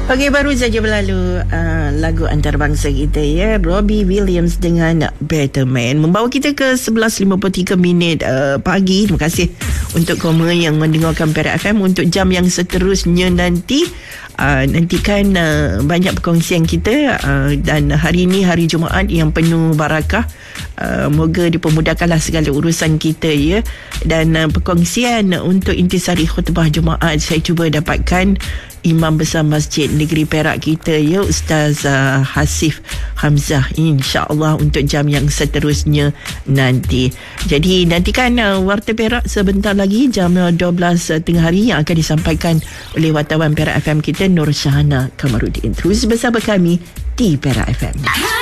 Okey, baru saja berlalu lagu antarabangsa kita, ya, Robbie Williams dengan Better Man, membawa kita ke 11.53 pagi. Terima kasih untuk kamu yang mendengarkan Perak FM. Untuk jam yang seterusnya nanti, nantikan banyak perkongsian kita, dan hari ini hari Jumaat yang penuh barakah. Moga dipermudahkanlah segala urusan kita, ya. Dan perkongsian untuk intisari khutbah Jumaat saya cuba dapatkan Imam Besar Masjid Negeri Perak kita, ya, Ustaz Hasif Hamzah, insya-Allah untuk jam yang seterusnya nanti. Jadi nantikan Warta Perak sebentar lagi jam 12 tengah hari yang akan disampaikan oleh wartawan Perak FM kita Nur Syahana Kamarudin. Terus bersama kami di Perak FM.